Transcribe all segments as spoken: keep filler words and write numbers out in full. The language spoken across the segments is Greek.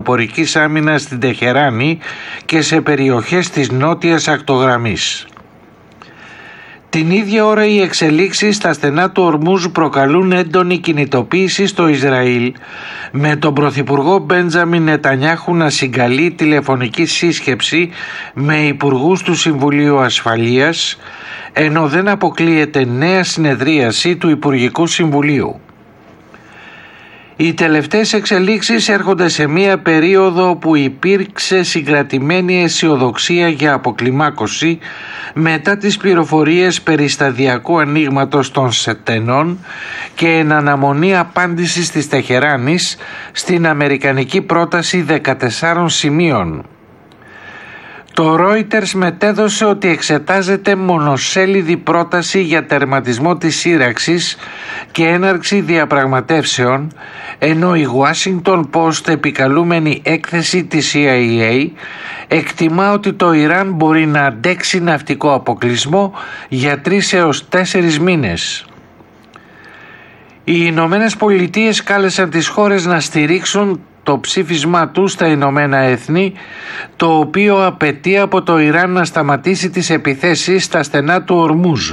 αεροπορικής άμυνας στην Τεχεράνη και σε περιοχές της νότιας ακτογραμμής. Την ίδια ώρα οι εξελίξεις στα στενά του Ορμούζ προκαλούν έντονη κινητοποίηση στο Ισραήλ, με τον Πρωθυπουργό Μπέντζαμιν Νετανιάχου να συγκαλεί τηλεφωνική σύσκεψη με υπουργούς του Συμβουλίου Ασφαλείας, ενώ δεν αποκλείεται νέα συνεδρίαση του Υπουργικού Συμβουλίου. Οι τελευταίες εξελίξεις έρχονται σε μία περίοδο που υπήρξε συγκρατημένη αισιοδοξία για αποκλιμάκωση μετά τις πληροφορίες περί σταδιακού ανοίγματος των στενών και εν αναμονή απάντησης της Τεχεράνης στην αμερικανική πρόταση δεκατεσσάρων σημείων. Το Reuters μετέδωσε ότι εξετάζεται μονοσέλιδη πρόταση για τερματισμό της σύραξης και έναρξη διαπραγματεύσεων, ενώ η Washington Post, επικαλούμενη έκθεση της σι άι έι, εκτιμά ότι το Ιράν μπορεί να αντέξει ναυτικό αποκλεισμό για τρεις έως τέσσερις μήνες. Οι Ηνωμένες Πολιτείες κάλεσαν τις χώρες να στηρίξουν το ψήφισμά του στα Ηνωμένα Έθνη, το οποίο απαιτεί από το Ιράν να σταματήσει τις επιθέσεις στα στενά του Ορμούζ.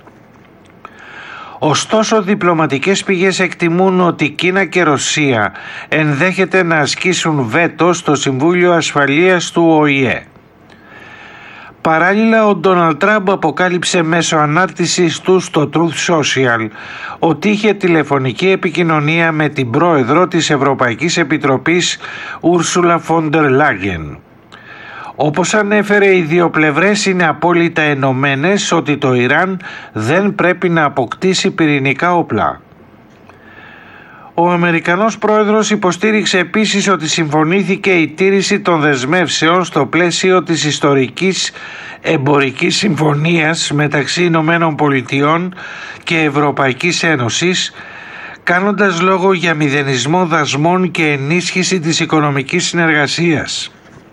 Ωστόσο, διπλωματικές πηγές εκτιμούν ότι Κίνα και Ρωσία ενδέχεται να ασκήσουν βέτο στο Συμβούλιο Ασφαλείας του Ο Η Ε. Παράλληλα, ο Ντόναλντ Τραμπ αποκάλυψε μέσω ανάρτησης του στο Truth Social ότι είχε τηλεφωνική επικοινωνία με την πρόεδρο της Ευρωπαϊκής Επιτροπής Ούρσουλα Φόντερ Λάγεν. Όπως ανέφερε, οι δύο πλευρές είναι απόλυτα ενωμένες ότι το Ιράν δεν πρέπει να αποκτήσει πυρηνικά όπλα. Ο Αμερικανός πρόεδρος υποστήριξε επίσης ότι συμφωνήθηκε η τήρηση των δεσμεύσεων στο πλαίσιο της ιστορικής εμπορικής συμφωνίας μεταξύ Ηνωμένων Πολιτειών και Ευρωπαϊκής Ένωσης, κάνοντας λόγο για μηδενισμό δασμών και ενίσχυση της οικονομικής συνεργασίας.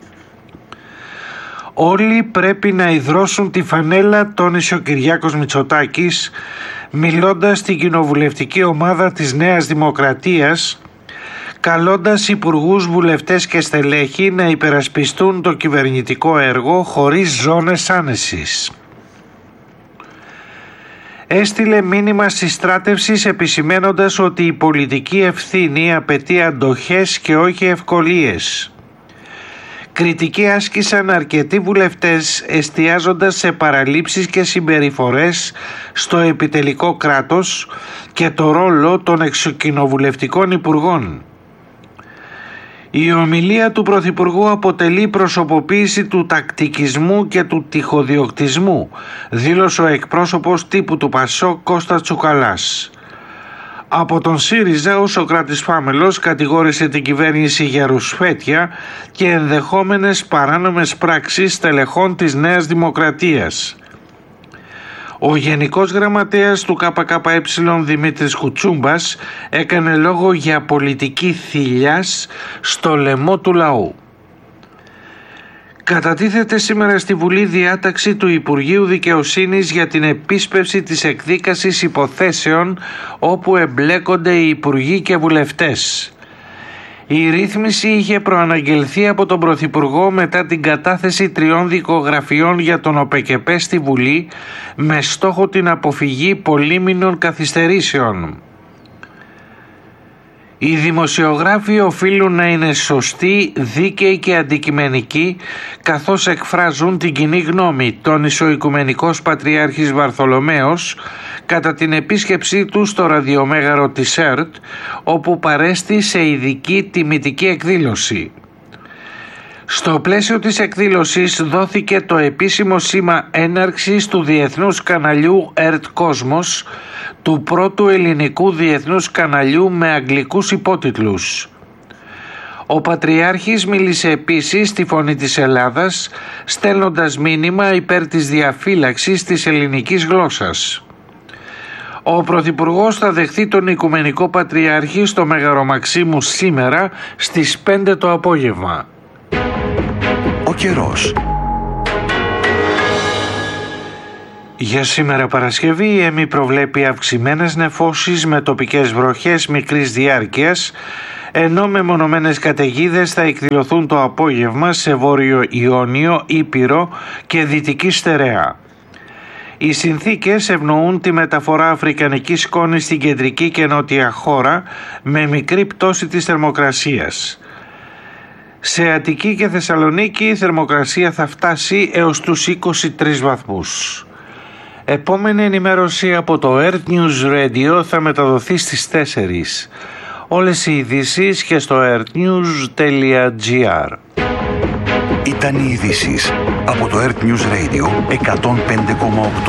Όλοι πρέπει να ιδρώσουν τη φανέλα, τόνισε ο Κυριάκος Μητσοτάκης, μιλώντας στην κοινοβουλευτική ομάδα της Νέας Δημοκρατίας, καλώντας υπουργούς, βουλευτές και στελέχη να υπερασπιστούν το κυβερνητικό έργο χωρίς ζώνες άνεσης. Έστειλε μήνυμα στις στράτευσεις επισημένοντας ότι η πολιτική ευθύνη απαιτεί αντοχές και όχι ευκολίες. Κριτική άσκησαν αρκετοί βουλευτές, εστιάζοντας σε παραλήψεις και συμπεριφορές στο επιτελικό κράτος και το ρόλο των εξοκοινοβουλευτικών υπουργών. Η ομιλία του Πρωθυπουργού αποτελεί προσωποποίηση του τακτικισμού και του τυχοδιοκτισμού, δήλωσε ο εκπρόσωπος τύπου του Πασόκ Κώστας Τσουκαλάς. Από τον ΣΥΡΙΖΑ, ο Σωκράτης Φάμελος κατηγόρησε την κυβέρνηση για ρουσφέτια και ενδεχόμενες παράνομες πράξεις στελεχών της Νέας Δημοκρατίας. Ο Γενικός Γραμματέας του ΚΚΕ Δημήτρης Κουτσούμπας έκανε λόγο για πολιτική θηλιάς στο λαιμό του λαού. Κατατίθεται σήμερα στη Βουλή διάταξη του Υπουργείου Δικαιοσύνης για την επίσπευση της εκδίκασης υποθέσεων όπου εμπλέκονται οι υπουργοί και βουλευτές. Η ρύθμιση είχε προαναγγελθεί από τον Πρωθυπουργό μετά την κατάθεση τριών δικογραφιών για τον ΟΠΕΚΕΠΕ στη Βουλή με στόχο την αποφυγή πολύμηνων καθυστερήσεων. Οι δημοσιογράφοι οφείλουν να είναι σωστοί, δίκαιοι και αντικειμενικοί, καθώς εκφράζουν την κοινή γνώμη, τόνισε ο Οικουμενικός Πατριάρχης Βαρθολομαίος κατά την επίσκεψή του στο ραδιομέγαρο της ΕΡΤ, όπου παρέστη σε ειδική τιμητική εκδήλωση. Στο πλαίσιο της εκδήλωσης δόθηκε το επίσημο σήμα έναρξης του διεθνούς καναλιού ΕΡΤ Κόσμος, του πρώτου ελληνικού διεθνούς καναλιού με αγγλικούς υπότιτλους. Ο Πατριάρχης μίλησε επίσης στη Φωνή της Ελλάδας, στέλνοντας μήνυμα υπέρ της διαφύλαξης της ελληνικής γλώσσας. Ο Πρωθυπουργός θα δεχθεί τον Οικουμενικό Πατριάρχη στο Μέγαρο Μαξίμου σήμερα στις πέντε το απόγευμα. Ο καιρός. Για σήμερα Παρασκευή η ΕΜΗ προβλέπει αυξημένες νεφώσεις με τοπικές βροχές μικρής διάρκειας, ενώ μεμονωμένες καταιγίδες θα εκδηλωθούν το απόγευμα σε Βόρειο Ιόνιο, Ήπειρο και Δυτική Στερεά. Οι συνθήκες ευνοούν τη μεταφορά αφρικανικής σκόνης στην κεντρική και νότια χώρα με μικρή πτώση της θερμοκρασίας. Σε Αττική και Θεσσαλονίκη η θερμοκρασία θα φτάσει έως τους είκοσι τρεις βαθμούς. Επόμενη ενημέρωση από το Earth News Radio θα μεταδοθεί στις τέσσερις. Όλες οι ειδήσεις και στο earthnews τελεία gr. Ήταν οι ειδήσεις από το Earth News Radio εκατόν πέντε κόμμα οκτώ.